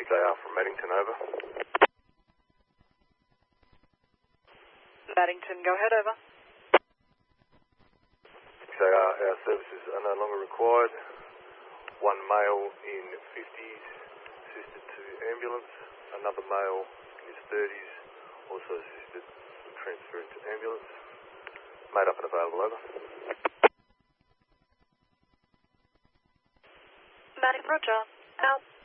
XAR from Maddington, over. Maddington, go ahead, over. XAR, our services are no longer required. One male in 50s, assisted to ambulance. Another male in his 30s, also assisted with transfer to ambulance. Made up and available, over. Maddington, Roger. Out.